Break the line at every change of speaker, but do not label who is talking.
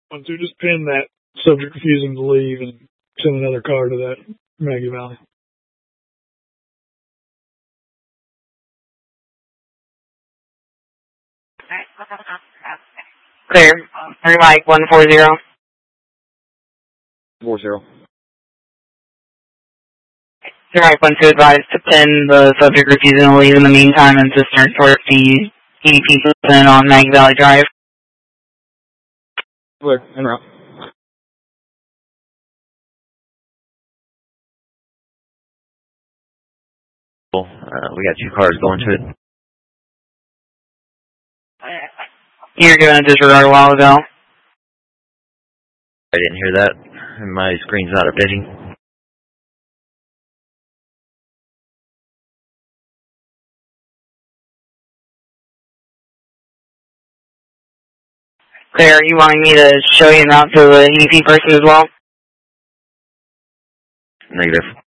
Why don't you just pin that subject refusing to leave and send another car to that Maggie Valley.
Clear. Mike 140.
40.
Mike 12 advised to pin the subject refusing to leave in the meantime and to start towards the EDP position on Maggie Valley Drive.
Clear. En route.
We got 2 cars going to it.
You were given a disregard a while ago.
I didn't hear that. My screen's not updating.
Clear, you wanting me to show you en route to the EDP person as well?
Negative.